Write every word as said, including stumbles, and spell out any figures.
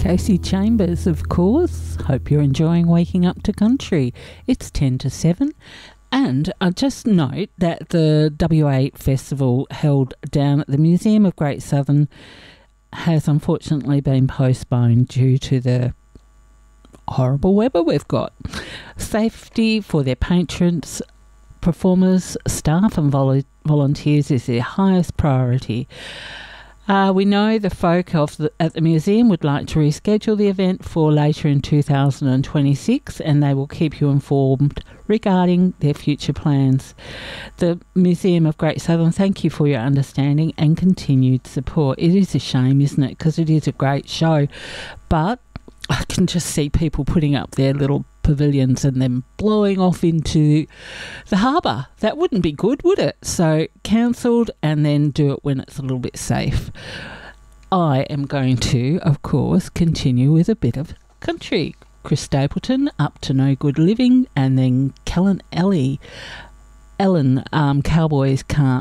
Casey Chambers, of course. Hope you're enjoying Waking Up to Country. It's ten to seven. And I just note that the W A Festival held down at the Museum of Great Southern has unfortunately been postponed due to the horrible weather we've got. Safety for their patrons, performers, staff and vol- volunteers is their highest priority. Uh, we know the folk of the, at the museum would like to reschedule the event for later in two thousand twenty-six, and they will keep you informed regarding their future plans. The Museum of Great Southern, thank you for your understanding and continued support. It is a shame, isn't it? Because it is a great show, but I can just see people putting up their little pavilions and then blowing off into the harbour. That wouldn't be good, would it? So cancelled, and then do it when it's a little bit safe. I am going to, of course, continue with a bit of country. Chris Stapleton, Up to No Good Living, and then Kellen Ellie. Ellen, um, Cowboys Can't